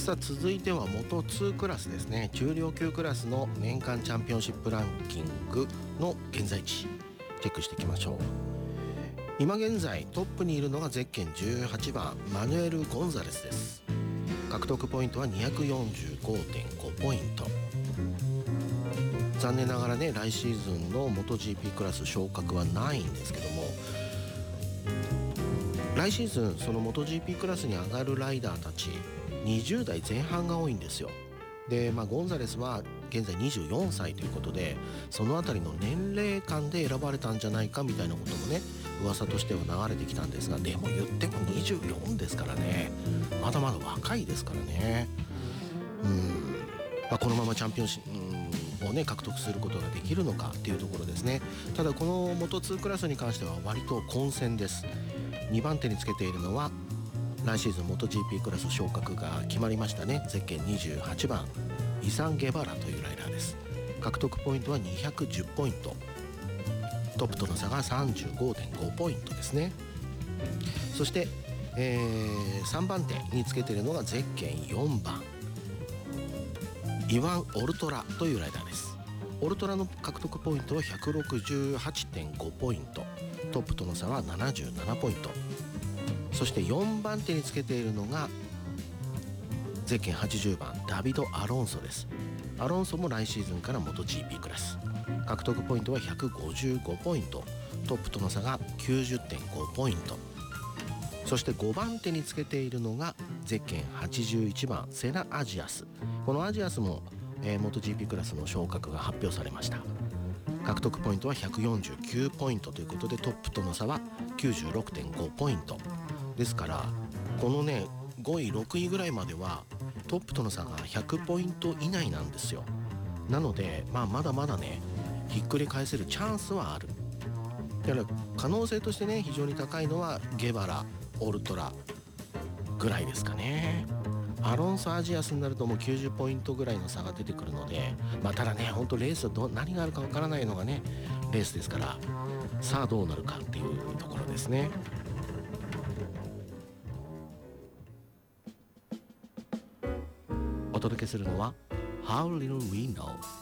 さあ続いては元2クラスですね。中量級クラスの年間チャンピオンシップランキングの現在地チェックしていきましょう。今現在トップにいるのがゼッケン18番マヌエル・ゴンザレスです。獲得ポイントは 245.5 ポイント。残念ながらね、来シーズンの MotoGP クラス昇格はないんですけども、来シーズンその MotoGP クラスに上がるライダーたち20代前半が多いんですよ。で、ゴンザレスは現在24歳ということで、そのあたりの年齢間で選ばれたんじゃないかみたいなこともね、噂としては流れてきたんですが、でも言っても24ですからね、まだまだ若いですからね。このままチャンピオンシップをね獲得することができるのかっていうところですね。ただこの元2クラスに関しては割と混戦です。2番手につけているのは来シーズン MotoGP クラス昇格が決まりましたね。ゼッケン28番イサン・ゲバラというライダーです。獲得ポイントは210ポイント。トップとの差が 35.5 ポイントですね。そして、3番手につけているのがゼッケン4番イワン・オルトラというライダーです。オルトラの獲得ポイントは 168.5 ポイント。トップとの差は77ポイント。そして4番手につけているのがゼッケン80番ダビド・アロンソです。アロンソも来シーズンから MotoGP クラス。獲得ポイントは155ポイント。トップとの差が 90.5 ポイント。そして5番手につけているのがゼッケン81番セナ・アジアス。このアジアスも、MotoGP クラスの昇格が発表されました。獲得ポイントは149ポイントということで、トップとの差は 96.5 ポイントですから、このね5位6位ぐらいまではトップとの差が100ポイント以内なんですよ。なので、まだまだねひっくり返せるチャンスはある。だから可能性としてね非常に高いのはゲバラ、オルトラぐらいですかね。アロンソ・アジアスになるともう90ポイントぐらいの差が出てくるので、ただね本当レースは何があるかわからないのがねレースですから、さあどうなるかっていうところですね。お届けするのは How Little We Know